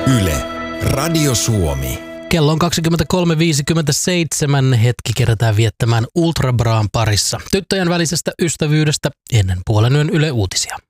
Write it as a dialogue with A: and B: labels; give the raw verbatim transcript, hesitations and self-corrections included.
A: Yle, Radio Suomi.
B: Kello on kaksikymmentäkolme viisikymmentäseitsemän, hetki kerätään viettämään Ultra Braan parissa. Tyttöjen välisestä ystävyydestä ennen puolen yön Yle Uutisia.